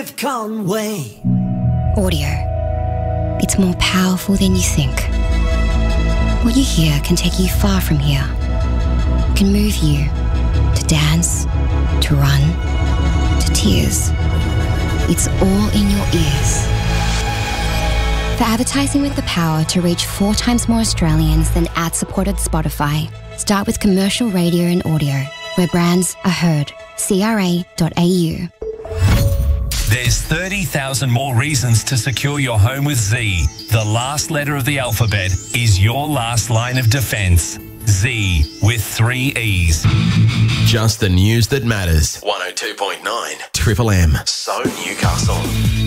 Conway. Audio. It's more powerful than you think. What you hear can take you far from here. Can move you to dance, to run, to tears. It's all in your ears. For advertising with the power to reach 4 times more Australians than ad-supported Spotify, start with commercial radio and audio, where brands are heard. CRA.au. There's 30,000 more reasons to secure your home with Z. The last letter of the alphabet is your last line of defence. Z with 3 E's. Just the news that matters. 102.9 Triple M. So Newcastle.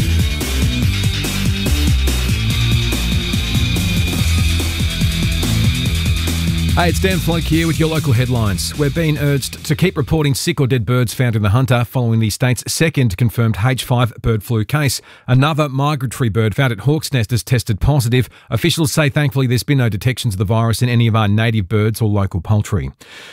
Hey, it's Dan Floke here with your local headlines. We're being urged to keep reporting sick or dead birds found in the Hunter following the state's second confirmed H5 bird flu case. Another migratory bird found at Hawk's Nest has tested positive. Officials say thankfully there's been no detections of the virus in any of our native birds or local poultry.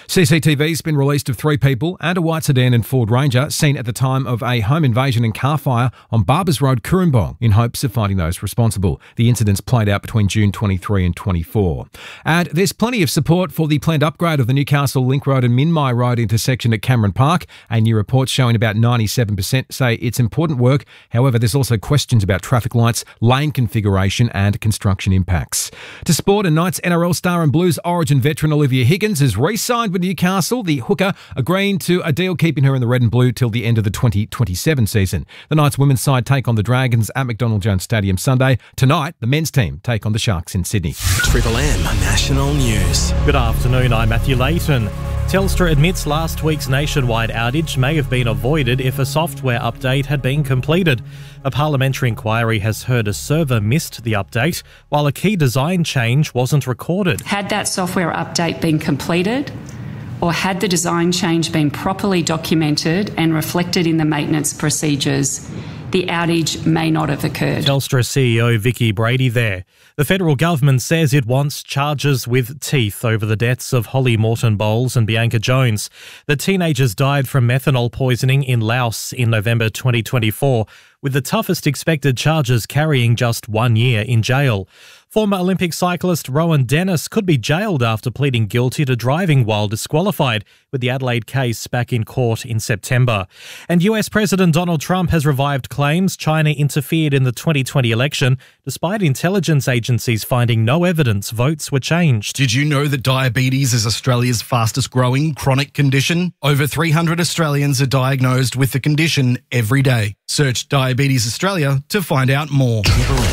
CCTV's been released of 3 people and a white sedan and Ford Ranger seen at the time of a home invasion and car fire on Barbers Road, Cooranbong, in hopes of finding those responsible. The incidents played out between June 23 and 24. And there's plenty of support for the planned upgrade of the Newcastle Link Road and Minmai Road intersection at Cameron Park. A new report showing about 97% say it's important work. However, there's also questions about traffic lights, lane configuration and construction impacts. To sport, a Knights NRL star and Blues Origin veteran Olivia Higgins has re-signed with Newcastle, the hooker agreeing to a deal keeping her in the red and blue till the end of the 2027 season. The Knights women's side take on the Dragons at McDonald Jones Stadium Sunday. Tonight, the men's team take on the Sharks in Sydney. Triple M National News. Good afternoon, I'm Matthew Layton. Telstra admits last week's nationwide outage may have been avoided if a software update had been completed. A parliamentary inquiry has heard a server missed the update, while a key design change wasn't recorded. Had that software update been completed, or had the design change been properly documented and reflected in the maintenance procedures, the outage may not have occurred. Telstra CEO Vicky Brady there. The federal government says it wants charges with teeth over the deaths of Holly Morton Bowles and Bianca Jones. The teenagers died from methanol poisoning in Laos in November 2024, with the toughest expected charges carrying just 1 year in jail. Former Olympic cyclist Rowan Dennis could be jailed after pleading guilty to driving while disqualified, with the Adelaide case back in court in September. And US President Donald Trump has revived claims China interfered in the 2020 election, despite intelligence agencies finding no evidence votes were changed. Did you know that diabetes is Australia's fastest growing chronic condition? Over 300 Australians are diagnosed with the condition every day. Search Diabetes Australia to find out more.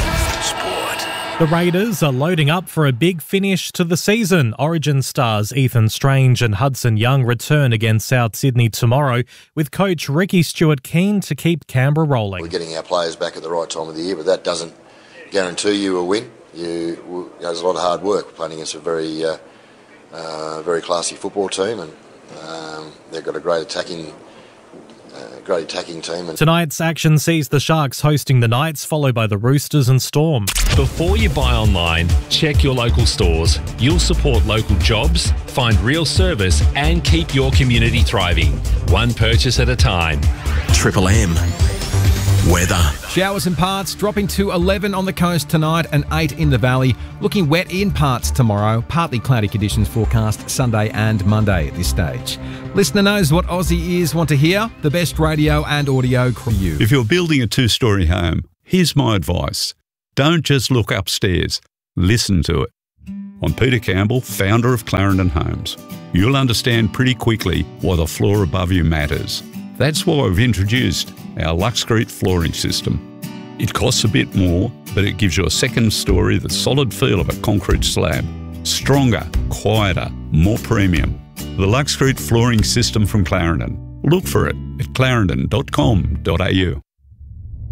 The Raiders are loading up for a big finish to the season. Origin stars Ethan Strange and Hudson Young return against South Sydney tomorrow, with coach Ricky Stewart keen to keep Canberra rolling. We're getting our players back at the right time of the year, but that doesn't guarantee you a win. There's a lot of hard work playing against a very classy football team, and they've got a great attacking team. Tonight's action sees the Sharks hosting the Knights, followed by the Roosters and Storm. Before you buy online, check your local stores. You'll support local jobs, find real service and keep your community thriving. One purchase at a time. Triple M. Weather. Showers in parts, dropping to 11 on the coast tonight and 8 in the valley. Looking wet in parts tomorrow. Partly cloudy conditions forecast Sunday and Monday at this stage. Listener knows what Aussie ears want to hear. The best radio and audio for you. If you're building a 2-storey home, here's my advice. Don't just look upstairs. Listen to it. I'm Peter Campbell, founder of Clarendon Homes. You'll understand pretty quickly why the floor above you matters. That's why we've introduced our Luxcrete flooring system. It costs a bit more, but it gives you a second story, the solid feel of a concrete slab. Stronger, quieter, more premium. The Luxcrete flooring system from Clarendon. Look for it at clarendon.com.au.